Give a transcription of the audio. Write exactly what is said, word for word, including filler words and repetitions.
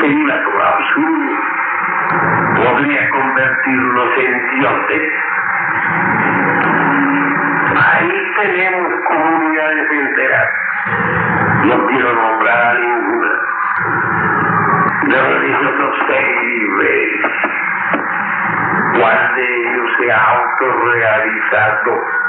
en naturalezza podría convertirlos en dioses. Ahí tenemos comunidades enteras. No quiero nombrar a ninguna. De religiosos célibes. ¿Cuál de ellos se ha autorrealizado?